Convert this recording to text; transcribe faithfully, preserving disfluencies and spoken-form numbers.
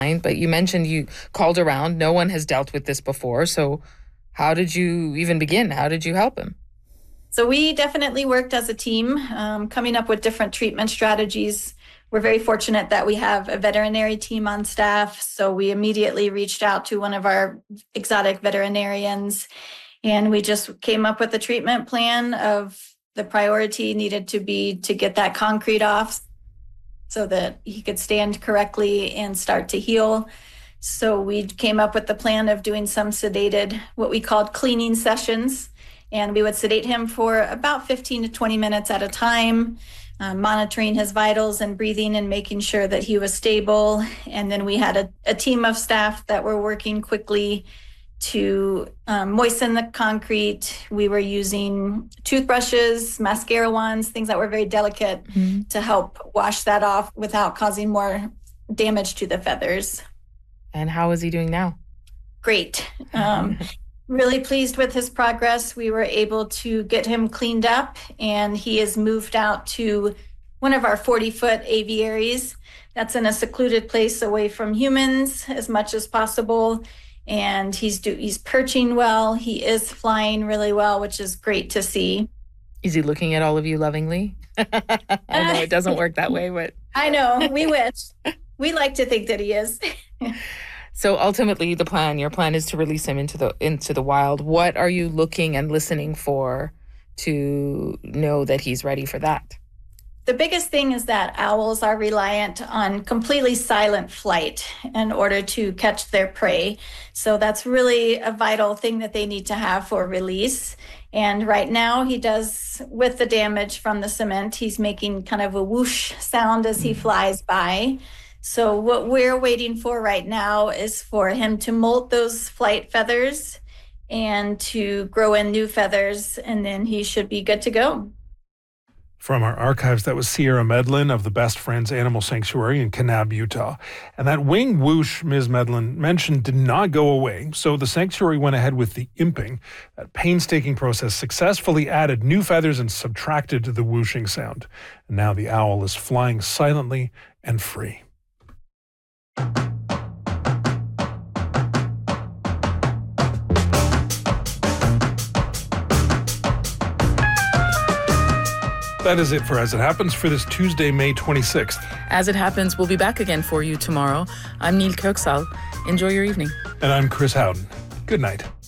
But you mentioned you called around. No one has dealt with this before. So how did you even begin? How did you help him? So we definitely worked as a team, um, coming up with different treatment strategies. We're very fortunate that we have a veterinary team on staff. So we immediately reached out to one of our exotic veterinarians, and we just came up with a treatment plan of the priority needed to be to get that concrete off so that he could stand correctly and start to heal. So we came up with the plan of doing some sedated, what we called cleaning sessions. And we would sedate him for about fifteen to twenty minutes at a time, uh, monitoring his vitals and breathing and making sure that he was stable. And then we had a, a team of staff that were working quickly to um, moisten the concrete. We were using toothbrushes, mascara wands, things that were very delicate mm-hmm. to help wash that off without causing more damage to the feathers. And how is he doing now? Great. Um, really pleased with his progress. We were able to get him cleaned up, and he is moved out to one of our forty-foot aviaries. That's in a secluded place away from humans as much as possible. And he's do, he's perching well. He is flying really well, which is great to see. Is he looking at all of you lovingly? I know it doesn't work that way, but I know. We wish. We like to think that he is. So ultimately, the plan, your plan is to release him into the into the wild. What are you looking and listening for to know that he's ready for that? The biggest thing is that owls are reliant on completely silent flight in order to catch their prey. So that's really a vital thing that they need to have for release. And right now he does, with the damage from the cement, he's making kind of a whoosh sound as he flies by. So what we're waiting for right now is for him to molt those flight feathers and to grow in new feathers, and then he should be good to go. From our archives, that was Sierra Medlin of the Best Friends Animal Sanctuary in Kanab, Utah. And that wing whoosh Miz Medlin mentioned did not go away, so the sanctuary went ahead with the imping. That painstaking process successfully added new feathers and subtracted the whooshing sound. And now the owl is flying silently and free. That is it for As It Happens for this Tuesday, May twenty-sixth. As It Happens, we'll be back again for you tomorrow. I'm Neil Kirksall. Enjoy your evening. And I'm Chris Howden. Good night.